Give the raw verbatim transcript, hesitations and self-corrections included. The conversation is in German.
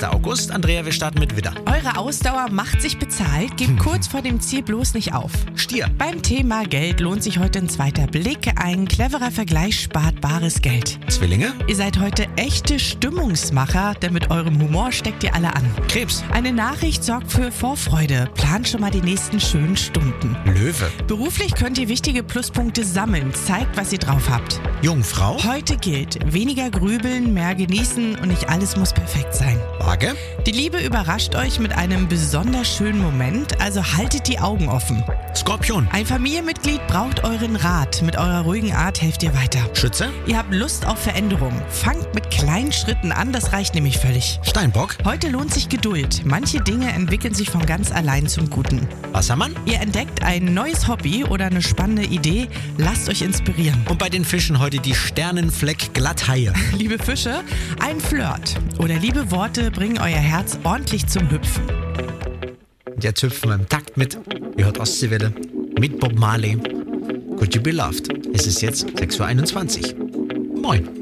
erster August. Andrea, wir starten mit Widder. Eure Ausdauer macht sich bezahlt, gebt kurz vor dem Ziel bloß nicht auf. Stier. Beim Thema Geld lohnt sich heute ein zweiter Blick. Ein cleverer Vergleich spart bares Geld. Zwillinge. Ihr seid heute echte Stimmungsmacher, denn mit eurem Humor steckt ihr alle an. Krebs. Eine Nachricht sorgt für Vorfreude. Plant schon mal die nächsten schönen Stunden. Löwe. Beruflich könnt ihr wichtige Pluspunkte sammeln. Zeigt, was ihr drauf habt. Jungfrau. Heute gilt, weniger grübeln, mehr genießen und nicht alles muss perfekt sein. Waage. Die Liebe überrascht euch mit einem besonders schönen Moment, also haltet die Augen offen. Skorpion. Ein Familienmitglied braucht euren Rat. Mit eurer ruhigen Art helft ihr weiter. Schütze. Ihr habt Lust auf Veränderung. Fangt mit kleinen Schritten an, das reicht nämlich völlig. Steinbock. Heute lohnt sich Geduld. Manche Dinge entwickeln sich von ganz allein zum Guten. Wassermann. Ihr entdeckt ein neues Hobby oder eine spannende Idee. Lasst euch inspirieren. Und bei den Fischen heute die Sternenfleck-Glatthaie. Liebe Fische, ein Flirt oder liebe Worte bringen euer Herz ordentlich zum Hüpfen. Und jetzt hüpfen wir im Takt mit. Ihr hört Ostseewelle mit Bob Marley. Could You Be Loved? Es ist jetzt sechs Uhr einundzwanzig. Moin.